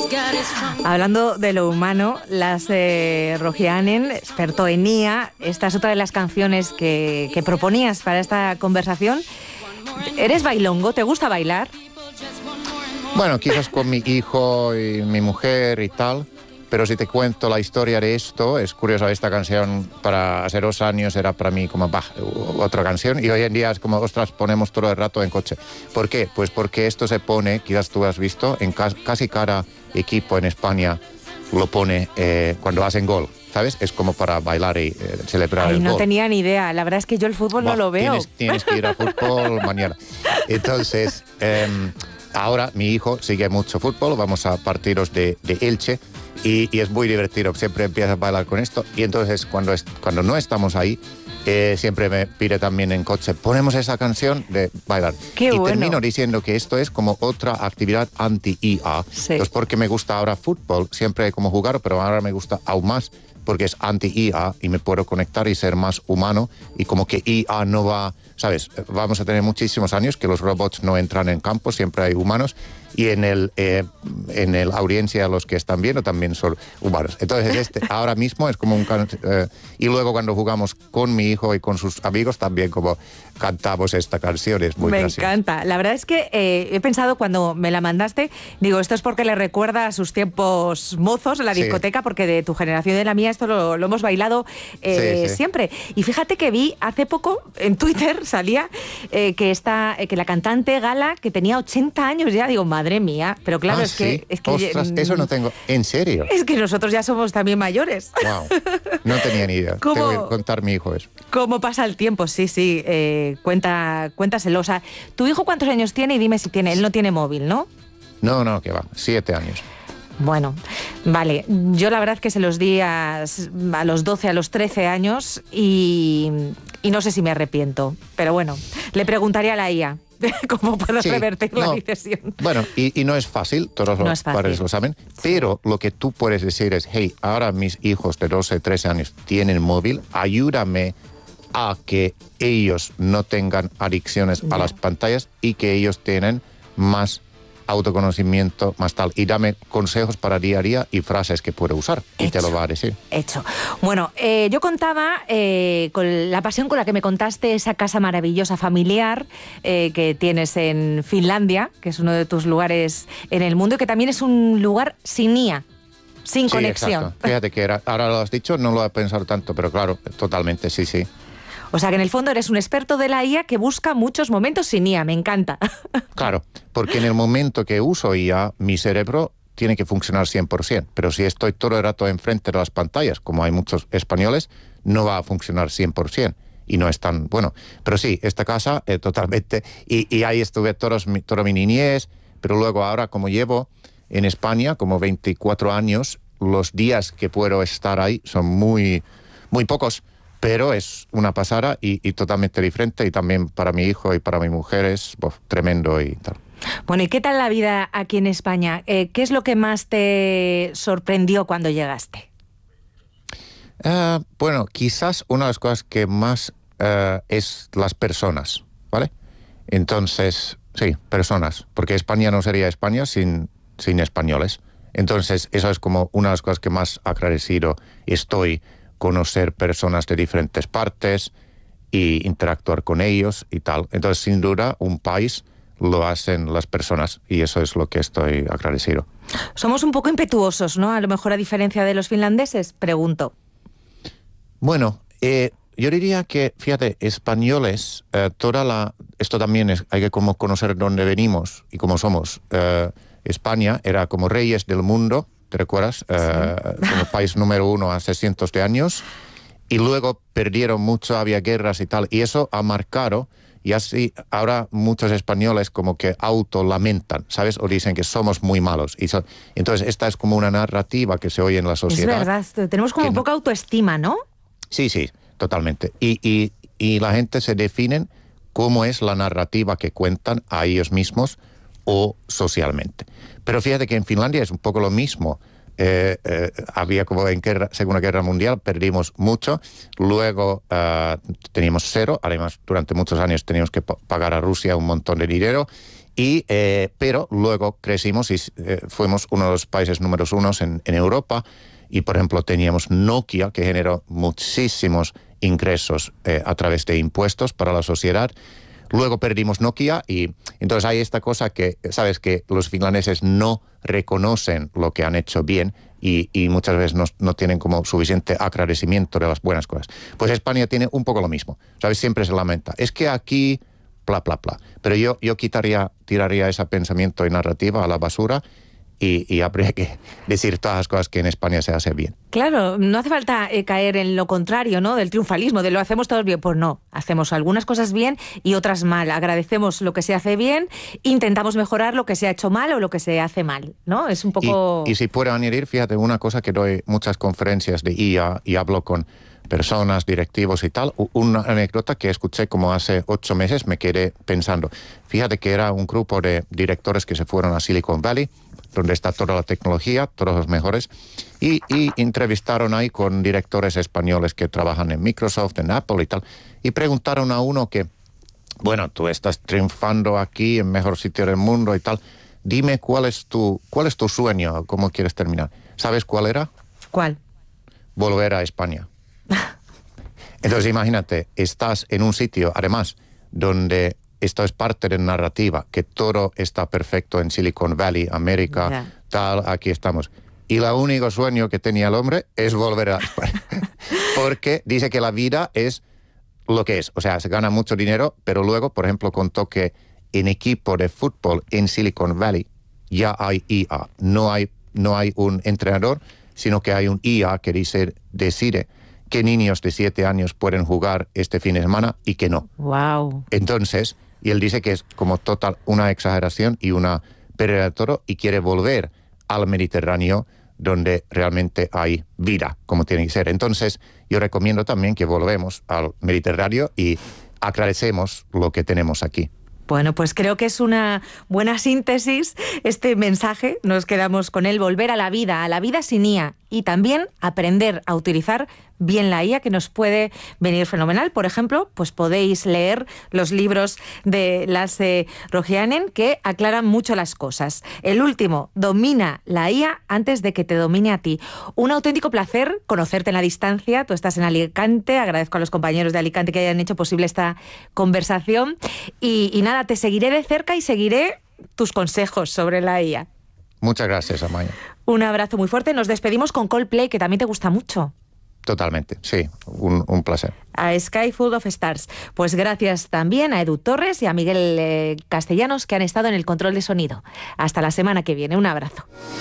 Hablando de lo humano, Lasse Rogianen, experto en IA, esta es otra de las canciones que proponías para esta conversación. ¿Eres bailongo? ¿Te gusta bailar? Bueno, quizás con mi hijo y mi mujer y tal, pero si te cuento la historia de esto, es curioso, esta canción para hace 2 años era para mí como otra canción y hoy en día es como, ostras, ponemos todo el rato en coche. ¿Por qué? Pues porque esto se pone, quizás tú has visto, en casi cada equipo en España lo pone cuando hacen gol, ¿sabes? Es como para bailar y celebrar el gol. No tenía ni idea, la verdad es que yo el fútbol no lo veo. Tienes que ir a fútbol mañana. Entonces, ahora mi hijo sigue mucho fútbol, vamos a partidos de Elche y es muy divertido, siempre empieza a bailar con esto y entonces cuando no estamos ahí, siempre me pide también en coche, ponemos esa canción de bailar. Qué y bueno. termino diciendo que esto es como otra actividad anti-IA. Sí. Entonces, porque me gusta ahora fútbol, siempre he como jugar, pero ahora me gusta aún más porque es anti-IA y me puedo conectar y ser más humano y como que IA no va, ¿sabes? Vamos a tener muchísimos años que los robots no entran en campo, siempre hay humanos y en el audiencia los que están viendo también son humanos. Entonces ahora mismo es como un... y luego cuando jugamos con mi hijo y con sus amigos también como cantamos esta canción, es muy gracioso. Me encanta. La verdad es que he pensado cuando me la mandaste, digo, esto es porque le recuerda a sus tiempos mozos en la discoteca, porque de tu generación y de la mía esto lo hemos bailado siempre. Y fíjate que vi hace poco en Twitter salía que la cantante Gala, que tenía 80 años ya, digo, madre mía, pero claro, es que ostras, eso no tengo, ¿en serio? Es que nosotros ya somos también mayores. Wow, no tenía ni idea. Tengo que contar a mi hijo eso. ¿Cómo pasa el tiempo? Sí, cuéntaselo. O sea, ¿tu hijo cuántos años tiene? Y dime si tiene, él no tiene móvil, ¿no? No, que va, 7 años. Bueno, vale. Yo la verdad que se los di a los 12, a los 13 años y no sé si me arrepiento. Pero bueno, le preguntaría a la IA cómo puedo revertir la decisión. Bueno, y no es fácil, todos los padres lo saben, pero lo que tú puedes decir es, hey, ahora mis hijos de 12, 13 años tienen móvil, ayúdame a que ellos no tengan adicciones a las pantallas y que ellos tienen más autoconocimiento, más tal. Y dame consejos para día a día y frases que puedo usar. Y te lo va a decir. Hecho. Bueno, yo contaba con la pasión con la que me contaste esa casa maravillosa familiar que tienes en Finlandia, que es uno de tus lugares en el mundo y que también es un lugar sin IA. Sin conexión. Exacto. Fíjate que ahora lo has dicho, no lo he pensado tanto, pero claro, totalmente, sí. O sea que en el fondo eres un experto de la IA que busca muchos momentos sin IA, me encanta. Claro, porque en el momento que uso IA, mi cerebro tiene que funcionar 100%, pero si estoy todo el rato enfrente de las pantallas, como hay muchos españoles, no va a funcionar 100%. Y no es tan bueno. Pero sí, esta casa totalmente, y ahí estuve toda mi niñez, pero luego ahora como llevo en España como 24 años, los días que puedo estar ahí son muy, muy pocos. Pero es una pasada y totalmente diferente y también para mi hijo y para mi mujer es tremendo y tal. Bueno, ¿y qué tal la vida aquí en España? ¿Qué es lo que más te sorprendió cuando llegaste? Bueno, quizás una de las cosas que más es las personas, ¿vale? Entonces, sí, personas, porque España no sería España sin españoles. Entonces, eso es como una de las cosas que más agradecido estoy, conocer personas de diferentes partes y interactuar con ellos y tal. Entonces, sin duda, un país lo hacen las personas y eso es lo que estoy agradecido. Somos un poco impetuosos, ¿no? A lo mejor a diferencia de los finlandeses, pregunto. Bueno, yo diría que, fíjate, españoles, esto también hay que como conocer dónde venimos y cómo somos. España era como reyes del mundo, ¿te recuerdas? Como país número 1 hace cientos de años y luego perdieron mucho, había guerras y tal, y eso ha marcado, y así ahora muchos españoles como que autolamentan, ¿sabes? O dicen que somos muy malos. Entonces esta es como una narrativa que se oye en la sociedad. Es verdad, tenemos como poca autoestima, ¿no? Sí, totalmente. Y la gente se definen cómo es la narrativa que cuentan a ellos mismos o socialmente. Pero fíjate que en Finlandia es un poco lo mismo. Había como en Segunda Guerra Mundial, perdimos mucho, luego teníamos 0, además durante muchos años teníamos que pagar a Rusia un montón de dinero Pero luego crecimos y fuimos uno de los países números 1 en Europa. Y, por ejemplo, teníamos Nokia, que generó muchísimos ingresos a través de impuestos para la sociedad. Luego perdimos Nokia y entonces hay esta cosa que, sabes, que los finlandeses no reconocen lo que han hecho bien y muchas veces no tienen como suficiente agradecimiento de las buenas cosas. Pues España tiene un poco lo mismo, ¿sabes? Siempre se lamenta. Es que aquí, bla, bla, bla. Pero yo tiraría ese pensamiento y narrativa a la basura y habría que decir todas las cosas que en España se hace bien. Claro, no hace falta caer en lo contrario, ¿no? Del triunfalismo, de lo hacemos todos bien. Pues no, hacemos algunas cosas bien y otras mal. Agradecemos lo que se hace bien, intentamos mejorar lo que se ha hecho mal o lo que se hace mal, ¿no? Es un poco... Y si puedo añadir, fíjate, una cosa que doy muchas conferencias de IA y hablo con personas, directivos y tal, una anécdota que escuché como hace 8 meses, me quedé pensando. Fíjate que era un grupo de directores que se fueron a Silicon Valley, donde está toda la tecnología, todos los mejores, y entrevistaron ahí con directores españoles que trabajan en Microsoft, en Apple y tal, y preguntaron a uno que, bueno, tú estás triunfando aquí, en mejor sitio del mundo y tal, dime cuál es tu sueño, cómo quieres terminar. ¿Sabes cuál era? ¿Cuál? Volver a España. Entonces imagínate, estás en un sitio, además, donde esto es parte de narrativa, que todo está perfecto en Silicon Valley, América, tal, aquí estamos. Y el único sueño que tenía el hombre es volver a España. Porque dice que la vida es lo que es. O sea, se gana mucho dinero, pero luego, por ejemplo, contó que en equipo de fútbol en Silicon Valley ya hay IA. No hay un entrenador, sino que hay un IA que decide qué niños de 7 años pueden jugar este fin de semana y qué no. Wow. Entonces, y él dice que es como total una exageración y una pérdida de todo y quiere volver al Mediterráneo donde realmente hay vida, como tiene que ser. Entonces, yo recomiendo también que volvemos al Mediterráneo y agradecemos lo que tenemos aquí. Bueno, pues creo que es una buena síntesis este mensaje. Nos quedamos con él, volver a la vida sin IA y también aprender a utilizar bien la IA, que nos puede venir fenomenal. Por ejemplo, pues podéis leer los libros de Lasse Rogianen que aclaran mucho las cosas. El último, domina la IA antes de que te domine a ti. Un auténtico placer conocerte en la distancia. Tú estás en Alicante. Agradezco a los compañeros de Alicante que hayan hecho posible esta conversación. Y nada, te seguiré de cerca y seguiré tus consejos sobre la IA. Muchas gracias, Amaya. Un abrazo muy fuerte. Nos despedimos con Coldplay, que también te gusta mucho. Totalmente, sí, un placer. A Sky Full of Stars. Pues gracias también a Edu Torres y a Miguel Castellanos, que han estado en el control de sonido. Hasta la semana que viene. Un abrazo.